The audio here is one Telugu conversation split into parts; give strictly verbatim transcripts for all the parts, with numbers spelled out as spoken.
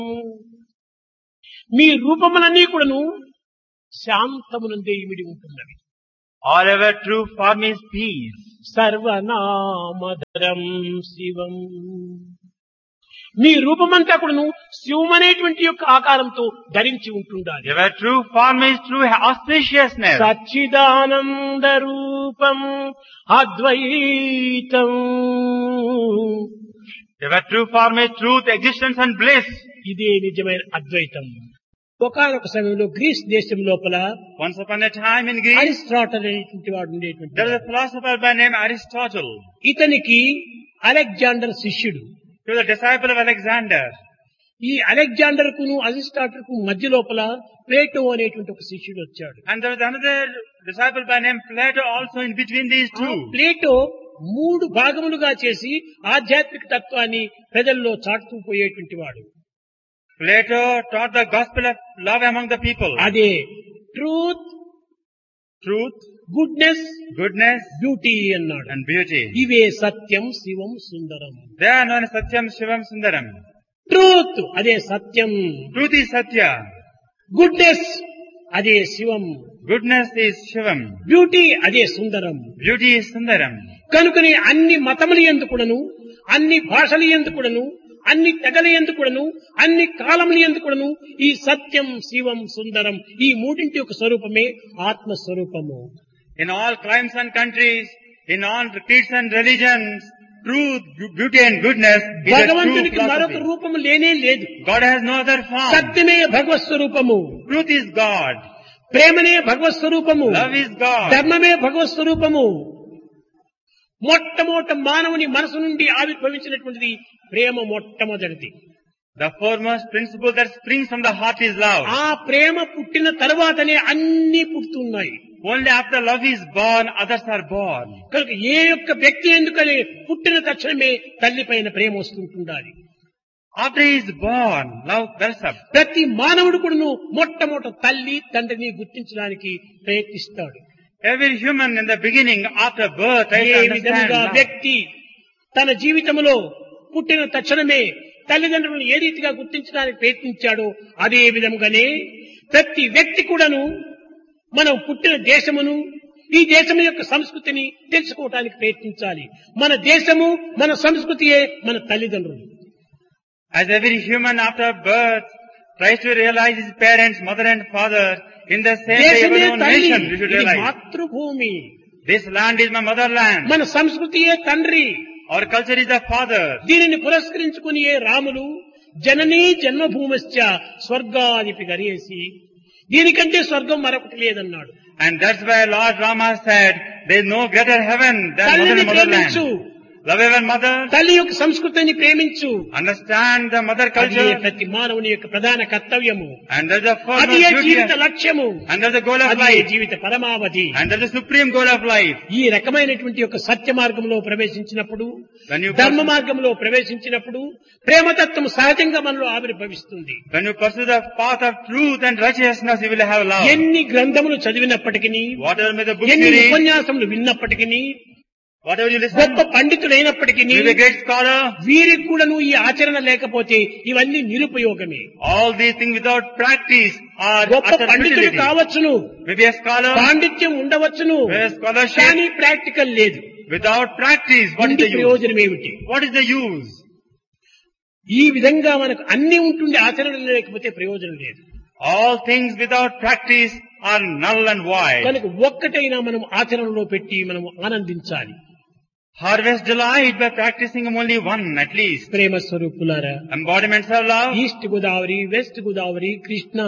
మీ రూపములన్నీ కూడాను శాంతమునందే ఇమిడి ఉంటున్నవి. All ever true form is peace. సర్వనామధరం శివం. మీ రూపమంతా కూడాను శివమనేటువంటి యొక్క ఆకారంతో ధరించి ఉంటుండాలి. Ever true form is true auspiciousness. Sachchidananda రూపం అద్వైతం. Ever true form is truth, existence and bliss. ఇదే నిజమైన అద్వైతం. ఒకనొక సమయంలో గ్రీస్ దేశం లోపల Once upon a time in Greece, Aristotle అనేటువంటి వాడు ఉండేటువంటి there was a philosopher by name Aristotle. ఇతనికి అలెగ్జాండర్ శిష్యుడు. He was a disciple of Alexander. ఈ అలెగ్జాండర్ కును అరిస్టాటల్ కు మధ్య లోపల ప్లేటో అనేటువంటి ఒక శిష్యుడు వచ్చాడు. And there was another disciple by name Plato also in between these two. Plato మూడు భాగములుగా చేసి ఆధ్యాత్మిక తత్వాన్ని ప్రజల్లో చాటుతూ పోయేటువంటి వాడు. Plato taught the gospel of love among the people. అదే truth, Truth, goodness, goodness beauty అన్నాడు. and beauty. ఇవే సత్యం, శివం, సుందరం. They are known as Satyam, Shivam, Sundaram. Truth అదే సత్యం, Truth is Satya. గుడ్నెస్ అదే శివం, Goodness is Shivam. బ్యూటీ అదే సుందరం. Beauty is Sundaram. కనుకని అన్ని మతముల యందు కూడాను, అన్ని భాషల యందు కూడాను, అన్ని తెగల యందు కూడాను, అన్ని కాలముల యందు కూడాను ఈ సత్యం, శివం, సుందరం ఈ మూడింటి యొక్క స్వరూపమే ఆత్మస్వరూపము. In all climes and countries, in all creeds and religions, truth, beauty and goodness is a true భగవంతునికి మరొక philosophy. రూపము లేనే లేదు. God has no other form. సత్యమే భగవత్ స్వరూపము, Truth is God. ప్రేమనే భగవత్ స్వరూపము, Love is God. ధర్మమే భగవత్ స్వరూపము. మొట్టమొదట మానవుని మనసు నుండి ఆవిర్భవించినటువంటిది ప్రేమ మొట్టమొదటిది. The foremost principle that springs from the heart is love. ఆ ప్రేమ పుట్టిన తరువాతనే అన్ని పుట్టున్నాయి. Only after love is born, others are born. కనుక ఏ యొక్క వ్యక్తి ఎందుకని పుట్టిన తక్షణమే తల్లి పైన ప్రేమ వస్తుంటుండాలి. After he is born, love wells up. ప్రతి మానవుడు కూడాను మొట్టమొదట తల్లి తండ్రిని గుర్తించడానికి ప్రయత్నిస్తాడు. Every human in the beginning, after birth, tries A to understand విధంగా love. వ్యక్తి తన జీవితంలో పుట్టిన తక్షణమే తల్లిదండ్రులను ఏ రీతిగా గుర్తించడానికి ప్రయత్నించాడో అదే విధంగానే ప్రతి వ్యక్తి కూడాను మనం పుట్టిన దేశమును, ఈ దేశము యొక్క సంస్కృతిని తెలుసుకోవటానికి ప్రయత్నించాలి. మన దేశము, మన సంస్కృతియే మన తల్లిదండ్రులు. As every human after birth tries to realize his parents, mother and father, in the same way దేశమే our own తల్లి, nation, we should ఇది realize. మాతృభూమి. This land is my motherland. మన సంస్కృతియే తండ్రి. Our culture is the father. దీనిని పురస్కరించుకుని ఏ రాములు జననీ జన్మభూమశ్చ స్వర్గాదిపి గరేసి, దీనికంటే స్వర్గం మరొకటి లేదన్నాడు. And that's why Lord Rama said, there is no greater heaven than mother తల్లిని and motherland. ప్రేమించు, Love your mother. తల్లి యొక్క సంస్కృతిని ప్రేమించు. Understand the mother అది culture. ప్రతి మానవుని యొక్క ప్రధాన కర్తవ్యము. And that's the అది foremost ఏ duty. జీవిత లక్ష్యము, And that's the goal of అది ఏ life. Jeevitha పరమావధి. And that's the supreme goal of life. ఈ రకమైనటువంటి యొక్క సత్య మార్గంలో ప్రవేశించినప్పుడు, When you ధర్మ pursue, మార్గంలో ప్రవేశించినప్పుడు ప్రేమతత్వం సహజంగా మనలో ఆవిర్భవిస్తుంది. when you pursue the path of truth and righteousness, you will have love. ఎన్ని గ్రంథములు చదివినప్పటికీ, Whatever may the books you ఎన్ని read, ఉపన్యాసములు విన్నప్పటికీ, whatever you listen, గొప్ప పండితుడైనప్పటికీ you will be a great scholar. వీరికి కూడాను ఈ ఆచరణ లేకపోతే ఇవన్నీ నిరుపయోగమే. All these things without practice are గొప్ప utter పండితుడు futility. కావచ్చును, Maybe a scholar, పాండిత్యం ఉండవచ్చును, where scholarship, కానీ ప్రాక్టికల్ లేదు. without practice, what is ఉండి the use? ప్రయోజనం ఏమిటి? What is the use? ఈ విధంగా మనకు అన్ని ఉంటుండే ఆచరణ లేకపోతే ప్రయోజనం లేదు. All things without practice are null and void. కనుక ఒక్కటైనా మనం ఆచరణలో పెట్టి మనం ఆనందించాలి. Harvest delight by practicing only one at least. ప్రేమ స్వరూపులారా, Embodiments of love. East Godavari, west Godavari, Krishna,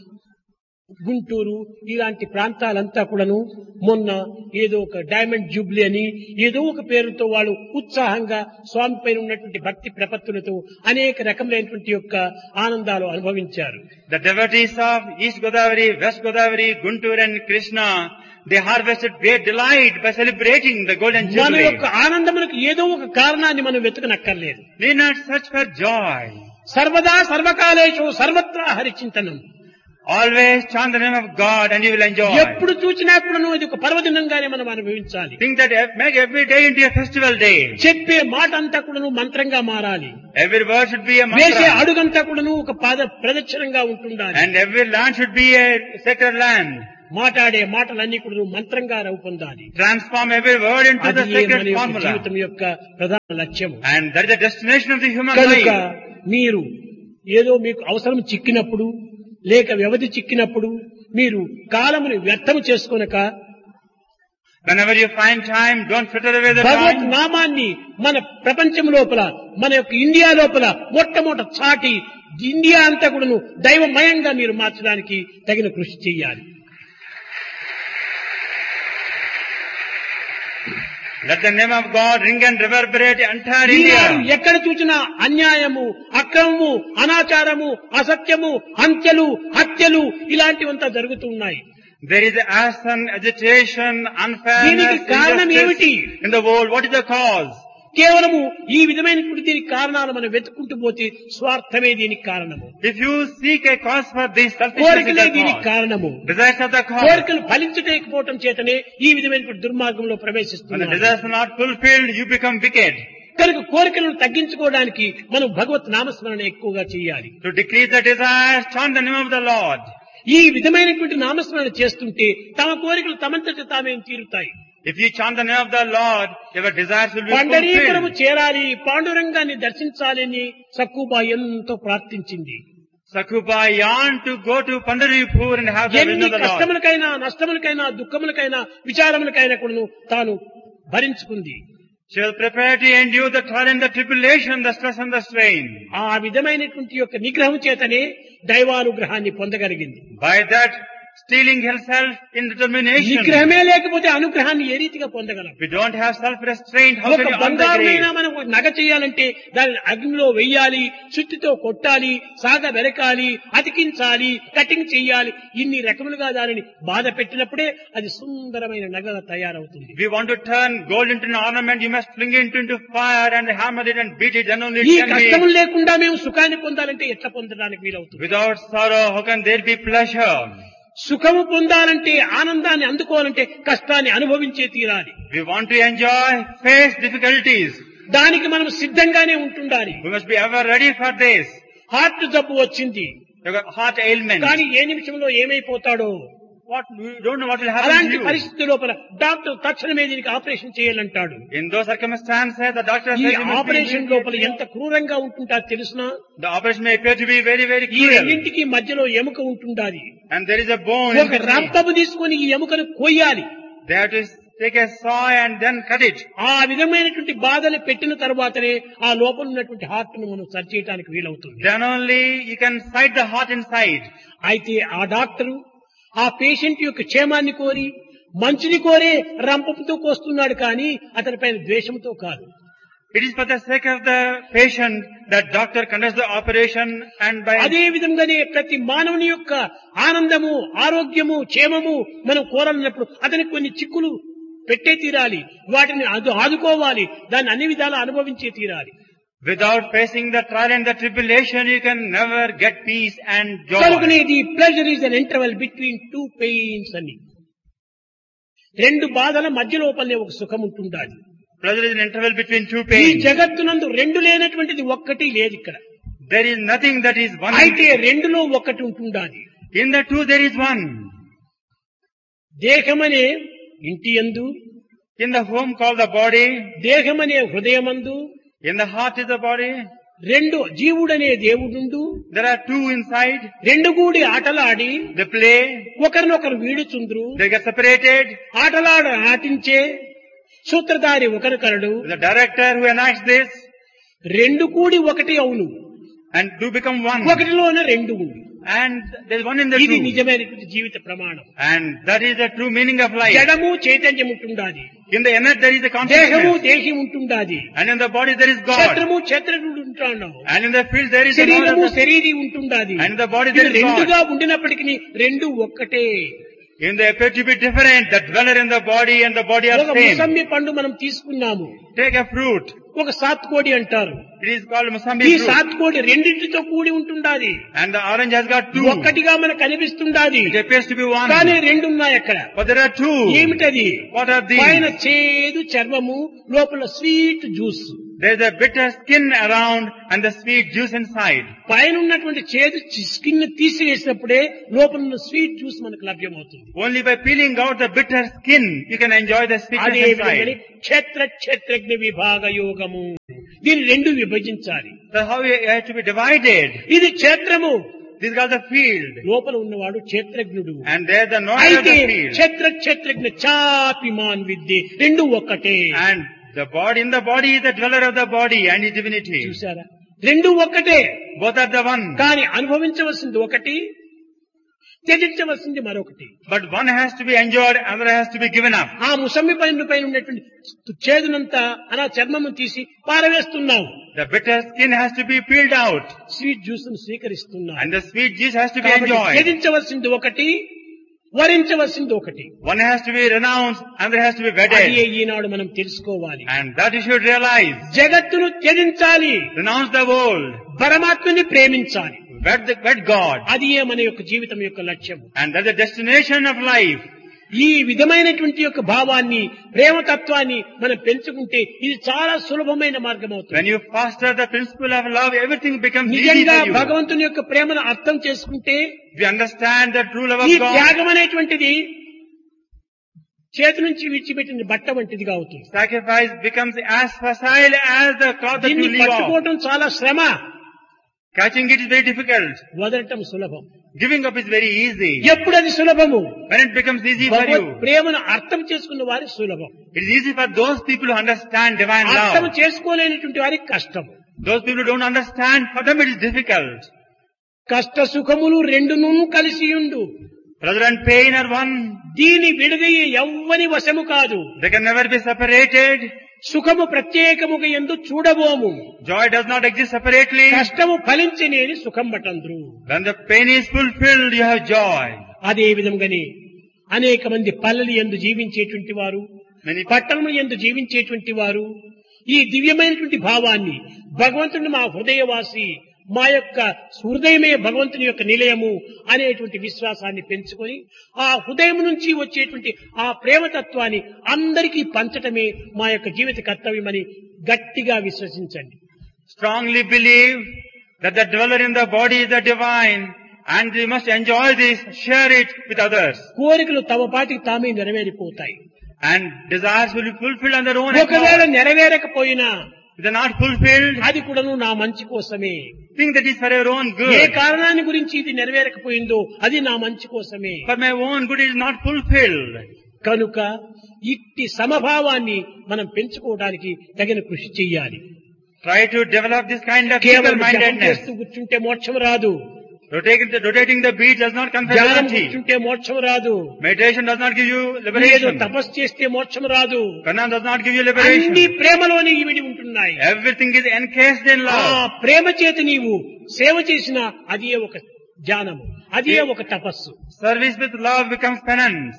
Guntur ఇలాంటి ప్రాంతాలంతా కూడాను మొన్న ఏదో ఒక డైమండ్ జూబ్లీ అని ఏదో ఒక పేరుతో వాళ్ళు ఉత్సాహంగా స్వామి పైన ఉన్నటువంటి భక్తి ప్రపత్తులతో అనేక రకములైనటువంటి యొక్క ఆనందాలు అనుభవించారు. The devotees of East Godavari, West Godavari, Guntur and Krishna, they harvested great delight by celebrating the golden మన jubilee. యొక్క ఆనందములకు ఏదో ఒక కారణాన్ని మనం వెతకనక్కర్లేదు. Need not search for joy. సర్వదా సర్వకాలేషు సర్వత్రా హరిచింతనం. Always chant the name of God and you will enjoy. ఎప్పుడు చూసినప్పుడు ఇది ఒక పర్వదినంగానే మనం అనుభవించాలి. Think that ev- make every day into a festival day. చెప్పే మాట అంతా కూడాను మంత్రంగా మారాలి. Every word should be a వేసే mantra. అడుగంతా కూడాను ఒక పాద ప్రదక్షిణంగా ఉంటుండాలి. And every land should be a sacred land. మాట్లాడే మాటలన్నీ కూడా మంత్రంగా రూపొందాలి. Transform every word into అది the మన sacred యొక్క formula. జీవితం యొక్క ప్రధాన లక్ష్యము. And that is the destination of the human కనుక life. మీరు ఏదో మీకు అవసరం చిక్కినప్పుడు లేక వ్యవధి చిక్కినప్పుడు మీరు కాలముని వ్యర్థము చేసుకొనక Whenever you find time, don't fritter away the Bhagwat time. నామాన్ని మన ప్రపంచం లోపల మన యొక్క ఇండియా లోపల మొట్టమొదట చాటి ఇండియా అంతా కూడాను దైవమయంగా మీరు మార్చడానికి తగిన కృషి చేయాలి. Let the name of God ring and reverberate entire Eenadu India. ఎక్కడ చూసినా అన్యాయము, అక్రమము, అనాచారము, అసత్యము, హత్యలు హత్యలు ఇలాంటివంతా జరుగుతున్నాయి. There is arson, agitation, unfairness, దీనికి కారణం ఏమిటి? injustice in the world. What is the cause? కేవలము ఈ విధమైనటువంటి దీనికి కారణాలు మనం వెతుక్కుంటూ పోతే స్వార్థమే దీనికి కారణము. If you seek a cause for this, selfishness is కోరికలే the దీనికి cause. కారణము. Desires are the cause. కోరికలు ఫలించలేకపోవటం చేతనే ఈ విధమైనటువంటి దుర్మార్గంలో When the ప్రవేశిస్తున్నారు. desires are not fulfilled, you become wicked. కనుక కోరికలను తగ్గించుకోవడానికి మనం భగవత్ నామస్మరణ ఎక్కువగా చేయాలి. To decrease the desires, chant the name of the Lord. ఈ విధమైనటువంటి నామస్మరణ చేస్తుంటే తమ కోరికలు తమంతట తామే తీరుతాయి. If you chant the name of the Lord, your desires will be పండరీపురము fulfilled. చేరాలి, పాండురంగాన్ని దర్శించాలని సక్కుబా ఎంతో ప్రార్థించింది. Sakuba yearned to go to Pandaripur and have the vision ఎన్ని of the Lord. కష్టములకైనా నష్టములకైనా దుఃఖములకైనా విచారములకైనా కూడా తాను భరించుకుంది. She was prepared to endure the trial and the tribulation, the stress and the strain. ఆ విధమైనటువంటి యొక్క నిగ్రహం చేతనే దైవానుగ్రహాన్ని పొందగలిగింది. By that, steeling herself in determination. నిగ్రహమే లేకపోతే అనుగ్రహాన్ని ఏ రీతిగా పొందగలం? If you don't have self-restraint, how ఒక can you earn the బంగారునైనా grace? మనం ఒక నగ చేయాలంటే దానిని అగ్నిలో వెయ్యాలి, సుత్తితో కొట్టాలి, సాగ వెరకాలి, అతికించాలి, కటింగ్ చేయాలి. ఇన్ని రకములుగా దానిని బాధ పెట్టినప్పుడే అది సుందరమైన నగగా తయారవుతుంది. If you want to turn gold into an ornament, you must fling it into fire and hammer it and beat it, then only ఈ it can కష్టములు be. లేకుండా మేము సుఖాన్ని పొందాలంటే ఎట్లా పొందడానికి వీలవుతుంది? Without sorrow, how can there be pleasure? సుఖము పొందాలంటే ఆనందాన్ని అందుకోవాలంటే కష్టాన్ని అనుభవించే తీరాలి. We want to enjoy, face difficulties. దానికి మనం సిద్ధంగానే ఉంటుండాలి. We must be ever ready for this. Heart జబ్బు వచ్చింది You got heart ailment. కానీ ఏ నిమిషంలో ఏమైపోతాడో What, we don't know what will happen అలాంటి to you. పరిస్థితి లోపల డాక్టర్ తక్షణమే దీనికి operation చేయాలంటాడు. In those circumstances, the doctor ఈ says you must be operation లోపల immediately- ఎంత క్రూరంగా ఉంటుందో తెలుసునా? The operation may appear to be very, very ఈ cruel. రెండింటికి మధ్యలో ఎముక ఉంటుండాది. And there is a bone in ఒక between. రంపము తీసుకొని ఈ ఎముకను కొయ్యాలి. They have to take a saw and then cut it. ఆ విధమైనటువంటి బాధలు పెట్టిన తర్వాతనే ఆ లోపల ఉన్నటువంటి హార్ట్ ను మనం సరి చేయడానికి వీలవుతుంది. Then only you can sight the heart inside. అయితే ఆ డాక్టరు ఆ పేషెంట్ యొక్క క్షేమాన్ని కోరి మంచిని కోరే రంపంతో కోస్తున్నాడు కానీ అతని పైన ద్వేషంతో కాదు. It is for the sake of the patient that doctor conducts the operation and by అదే విధంగానే ప్రతి మానవుని యొక్క ఆనందము, ఆరోగ్యము, క్షేమము మనం కోరాలన్నప్పుడు అతనికి కొన్ని చిక్కులు పెట్టే తీరాలి. వాటిని అది ఆదుకోవాలి. దాన్ని అన్ని విధాలా అనుభవించే తీరాలి. without facing the trial and the tribulation, you can never get peace and joy. కనుకనే the pleasure is an interval between two pains అని. రెండు బాధల మధ్య లోపలనే ఒక సుఖం ఉంటుండాలి. Pleasure is an interval between two ఈ pains. జగత్తునందు రెండు లేనటువంటిది ఒక్కటి లేదు ఇక్కడ. There is nothing that is one. అయితే రెండులో ఒకటి ఉంటుండాలి. In the two there is one. దేహమనే ఇంటి యందు, In the home called the body, దేహమనే హృదయమందు, in the heart is the body. రెండు జీవుడనే దేవుడుండు, There are two inside. రెండు కూడి ఆటలాడి They play. ఒకరినొకరు వీడుచుండ్రు. They get separated. ఆటలాడ ఆటించే సూత్రధారి ఒకరు కలడు. The director who enacts this రెండు కూడి ఒకటి అవును, and do become one. ఒకటిలోనే రెండు ఉంది. And there is one in the ఇది two. నిజమైనటువంటి జీవిత ప్రమాణం. And that is the true meaning of life. జడము చైతన్యం ఉంటుండాది, In the inner there is the దేహము consciousness. దేహి ఉంటుండాది, And in the body there is God. క్షేత్రము క్షేత్రుడు ఉంటాడు, And in the field there is the శరీరము knowledge of- శరీరి ఉంటుండాది. And in the body ఇది there is రెండుగా God. ఉండినప్పటికీ రెండు ఒక్కటే. Even they appear to be different. The dweller in the body and the body are ఒక same. ముసమ్మి పండు మనం తీసుకున్నాము. Take a fruit. ఒక సాత్కోడి అంటారు. It is called ఈ Mosambik fruit. సాత్కోడి రెండింటితో కూడి ఉంటుండాది. And the orange has got two. ఒక్కటిగా మనకు కనిపిస్తుండాది, It appears to be one. కానీ రెండు ఉన్నాయి అక్కడ. But there are two. ఏమిటది? What are these? పైన చేదు చర్మము, లోపల sweet juice. There is a bitter skin around and the sweet juice inside. పైన ఉన్నటువంటి చేదు స్కిన్ తీసివేసినప్పుడే లోపల ఉన్న స్వీట్ జ్యూస్ మనకు లభ్యమవుతుంది. Only by peeling out the bitter skin you can enjoy the sweetness అదే విధంగా inside. క్షేత్ర క్షేత్రజ్ఞ విభాగ యోగము, దీన్ని రెండు విభజించాలి. That's how you have to be divided. ఇది క్షేత్రము, This is called the field. లోపల ఉన్నవాడు క్షేత్రజ్ఞుడు. And there the knowledge of అయితే the field. క్షేత్ర క్షేత్రజ్ఞ చాపిమాన్ విద్య రెండు ఒక్కటే. And the body, in the body is the dweller of the body and his divinity. చూసారా, రెండు ఒక్కటే. Both are the one. కానీ అనుభవించవలసింది ఒకటి, త్యజించవలసింది మరొకటి. But one has to be enjoyed, another has to be given up. ఆ ముసమ్మి పైన పైన ఉన్నటువంటి చేదునంతా అలా చర్మము తీసి పారవేస్తున్నావు, The bitter skin has to be peeled out. Sweet juice ను స్వీకరిస్తున్నావు. And the sweet juice has to be కాబట్టి enjoyed. త్యజించవలసింది ఒకటి, వరించవలసింది ఒకటి. One has to be renounced, another has to be అది wedded. ఈనాడు మనం తెలుసుకోవాలి. And that you should realize. జగత్తును త్యజించాలి, Renounce the world. పరమాత్మని ప్రేమించాలి. Wed, the, wed God. అది ఏ మన యొక్క జీవితం యొక్క లక్ష్యము. And that's the destination of life. ఈ విధమైనటువంటి యొక్క భావాన్ని, ప్రేమతత్వాన్ని మనం పెంచుకుంటే ఇది చాలా సులభమైన మార్గం When అవుతుంది. you foster the principle of love, everything becomes easy నిజంగా for you. భగవంతుని యొక్క ప్రేమను అర్థం చేసుకుంటే If you understand the true love ఈ of God, త్యాగం అనేటువంటిది చేతి నుంచి విడిచిపెట్టిన బట్ట వంటిదిగా అవుతుంది. sacrifice becomes as facile as the cloth that you దీన్ని leave off. పట్టుకోవటం చాలా శ్రమ, Catching it is very difficult. వదలటం సులభం. Giving up is very easy. ఎప్పుడు అది సులభము? When it becomes easy for Bhagwat you, ప్రేమను అర్థం చేసుకున్న వారి సులభం, it is easy for those people who understand divine అర్థం love. చేసుకోలేనటువంటి వారికి కష్టం. Those people who don't understand, for them it is difficult. కష్ట సుఖములు రెండును కలిసి ఉండు, Pleasure and pain are one. దీని విడదయ్య ఎవ్వని వశము కాదు. They can never be separated. సుఖము ప్రత్యేకముగా ఎందు చూడబోము, Joy does not exist separately. కష్టము ఫలించనేని సుఖం బటంద్రు. When the pain is fulfilled, you have joy. అదే విధంగానే అనేక మంది పల్లెలు ఎందు జీవించేటువంటి వారు, Many పట్టణము ఎందు జీవించేటువంటి వారు ఈ దివ్యమైనటువంటి భావాన్ని, భగవంతుని మా హృదయవాసి, మా యొక్క హృదయమే భగవంతుని యొక్క నిలయము అనేటువంటి విశ్వాసాన్ని పెంచుకొని ఆ హృదయం నుంచి వచ్చేటువంటి ఆ ప్రేమతత్వాన్ని అందరికీ పంచటమే మా యొక్క జీవిత కర్తవ్యమని గట్టిగా విశ్వసించండి. strongly believe that the dweller in the body is the divine and you must enjoy this, share it with others. కోరికలు తమ పాటికి తామే నెరవేరిపోతాయి. And desires will be fulfilled on their own ఒకవేళ accord. నెరవేరకపోయినా If they are not fulfilled, అది కూడాను నా మంచి కోసమే. think that is for your own A good. కారణాన్ని గురించి ఇది నెరవేరకపోయిందో అది నా మంచి కోసమే. For my own good it is not fulfilled. కనుక ఇట్టి సమభావాన్ని మనం పెంచుకోవడానికి తగిన కృషి చెయ్యాలి. Try to develop this kind of కేవలం జపం equal-mindedness. చేస్తూ కూర్చుంటే మోక్షం రాదు, Rotating the, rotating the beat does not confer ధ్యానం liberty. కూర్చుంటే మోక్షం రాదు, Meditation does not give you ఏదో liberation. తపస్సు చేస్తే మోక్షం రాదు. Kanam does not give you అన్ని liberation. ప్రేమలోనే ఇవిడి ఉంటున్నాయి. Everything is encased in ఆ love. ప్రేమ చేత నీవు సేవ చేసిన అదే ఒక ధ్యానము, అదే ఒక తపస్సు. Service with love becomes penance.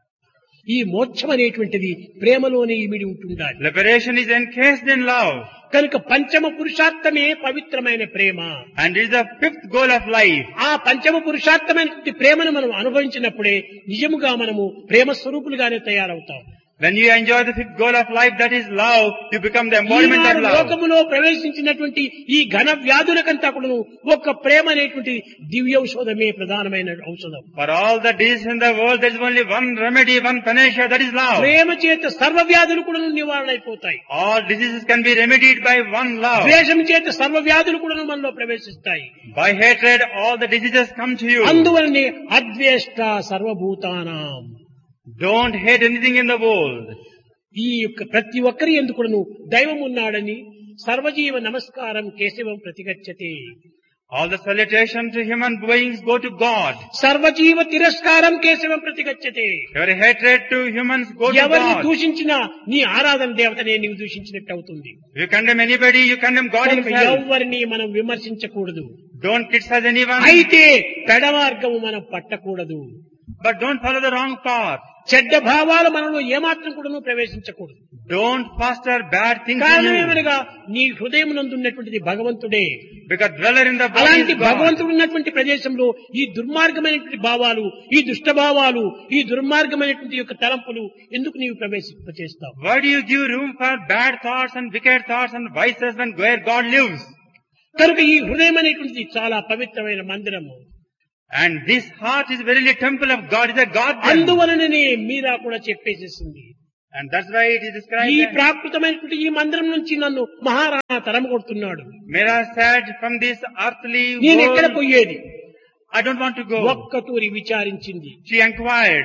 ఈ మోక్షం అనేటువంటిది ప్రేమలోనే ఇమిడి ఉంటుండాలి. Liberation is encased in love. కనుక పంచమ పురుషార్థమే పవిత్రమైన ప్రేమ. And it is the fifth goal of life. ఆ పంచమ పురుషార్థమైనటువంటి ప్రేమను మనం అనుభవించినప్పుడే నిజముగా మనము ప్రేమ స్వరూపులుగానే తయారవుతాం. When you enjoy the fifth goal of life, that is love, you become the embodiment of Eenadu love. లోకములో ప్రవేశించినటువంటి ఈ ఘన వ్యాధులకంతా కూడా ఒక్క ప్రేమ అనేటువంటి దివ్యౌషధమే ప్రధానమైన ఔషధం. For all the diseases in the world, there is only one remedy, one panacea, that is love. ప్రేమ చేత సర్వ వ్యాధులు కూడా నివారణ అయిపోతాయి. All diseases can be remedied by one love. ద్వేషం చేత సర్వ వ్యాధులు కూడా మనలో ప్రవేశిస్తాయి. By hatred, all the diseases come to you. అందువలనే అద్వేష్ట సర్వభూతానాం. Don't hate anything in the world. ఈ యొక్క ప్రతి ఒక్కరి ఎందుకును దైవం ఉన్నాడని సర్వజీవ నమస్కారం కేశవం ప్రతిగచ్చతే. All the salutation to human beings go to God. సర్వజీవ తిరస్కారం కేశవం ప్రతిగచ్చతే. Your hatred to humans go to ఎవరిని God. దూషించినా నీ ఆరాధన దేవతనే నీవు దూషించినట్టు అవుతుంది. You condemn anybody, you condemn God కనుక himself. ఎవరిని మనం విమర్శించకూడదు. Don't criticize anyone, అయితే పెడమార్గము మనం పట్టకూడదు. but don't follow the wrong path. చెడ్డ భావాలు మనలో ఏమాత్రం కూడా ప్రవేశించకూడదు. Don't foster bad things in కారణం you. ఏమనగా నీ హృదయం నందున్నటువంటిది భగవంతుడే. Because dweller in the body అలాంటి is God. భగవంతుడు ఉన్నటువంటి ప్రదేశంలో ఈ దుర్మార్గమైనటువంటి భావాలు, ఈ దుష్ట భావాలు, ఈ దుర్మార్గమైనటువంటి యొక్క తలంపులు ఎందుకు నీవు ప్రవేశింపచేస్తావు? Why do you give room for bad thoughts and wicked thoughts and vices when where God lives? కనుక ఈ హృదయం అనేటువంటిది చాలా పవిత్రమైన మందిరము. And this heart is verily temple of God, is a God. అందువలననే మీరా కూడా చెప్పేసేసింది. And that's why it is described. ఈ that ప్రాకృతమైనటువంటి ఈ మందిరం నుంచి నన్ను మహారాణా తరం కొడుతున్నాడు. Mera said, from this earthly నేను ఎక్కడ world, పోయేది? I don't want to go. ఒక్కతూరి విచారించింది. She inquired.